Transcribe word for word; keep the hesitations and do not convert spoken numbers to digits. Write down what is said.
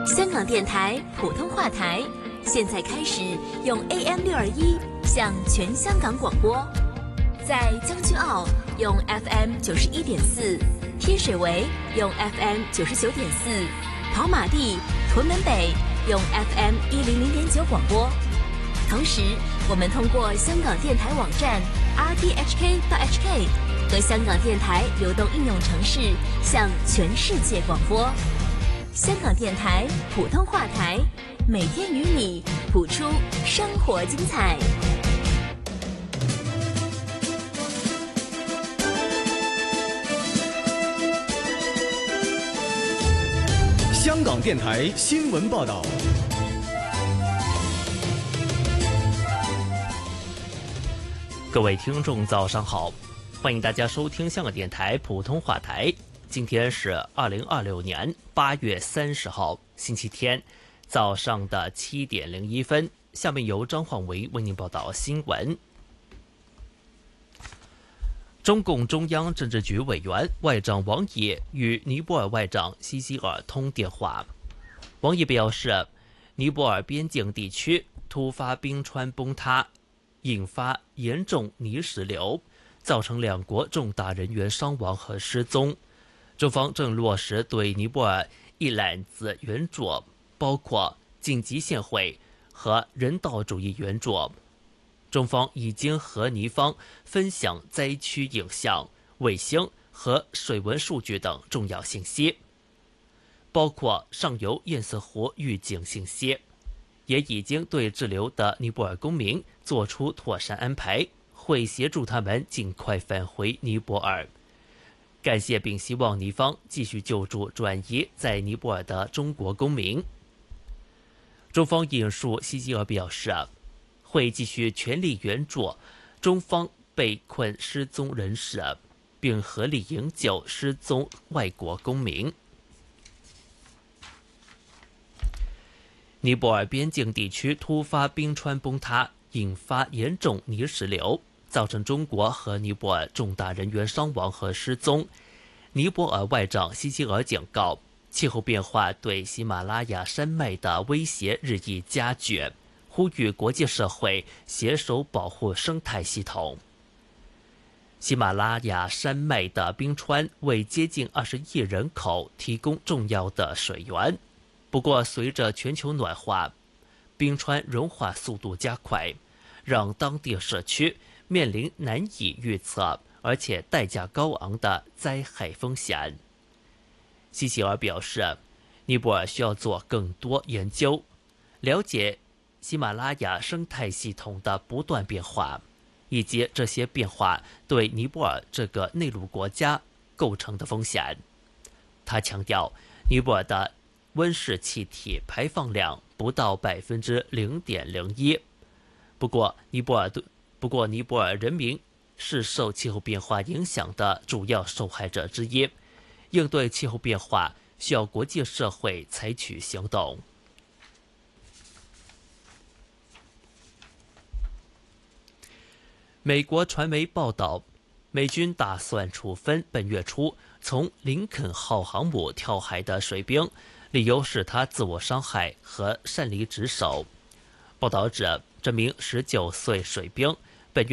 香港电台普通话台现在开始用 A M 六二一向全香港广播，在将军澳用 F M 九十一点四，天水围用 F M 九十九点四，跑马地、屯门北用 F M 一零零点九广播。同时，我们通过香港电台网站 r t h k dot h k 和香港电台流动应用程式向全世界广播。香港电台普通话台，每天与你谱出生活精彩。 香港电台新闻报道。 各位听众早上好，欢迎大家收听香港电台普通话台。今天是二零二六年八月三十号星期天早上的七点零一分，下面由张焕维为您报道新闻。中共中央政治局委员外长王毅与尼泊尔外长西希尔通电话。王毅表示，尼泊尔边境地区突发冰川崩塌，引发严重泥石流，造成两国重大人员伤亡和失踪。中方正落实对尼泊尔一揽子援助，包括紧急现汇和人道主义援助。中方已经和尼方分享灾区影像、卫星和水文数据等重要信息，包括上游堰塞湖预警信息，也已经对滞留的尼泊尔公民做出妥善安排，会协助他们尽快返回尼泊尔。感谢并希望尼方继续救助转移在尼泊尔的中国公民。中方引述西希尔表示，会继续全力援助中方被困失踪人士，并合力营救失踪外国公民。尼泊尔边境地区突发冰川崩塌，引发严重泥石流，造成中国和尼泊尔重大人员伤亡和失踪。尼泊尔外长西希尔警告，气候变化对喜马拉雅山脉的威胁日益加剧，呼吁国际社会携手保护生态系统。喜马拉雅山脉的冰川为接近二十亿人口提供重要的水源，不过随着全球暖化，冰川融化速度加快，让当地社区面临难以预测而且代价高昂的灾害风险。西希尔表示，尼泊尔需要做更多研究，了解喜马拉雅生态系统的不断变化，以及这些变化对尼泊尔这个内陆国家构成的风险。他强调，尼泊尔的温室气体排放量不到百分之零点零一。不过，尼泊尔不过尼泊尔人民是受气候变化影响的主要受害者之一，应对气候变化需要国际社会采取行动。美国传媒报道，美军打算处分本月初从林肯号航母跳海的水兵，理由是他自我伤害和擅离职守。报道指，这名十九岁水兵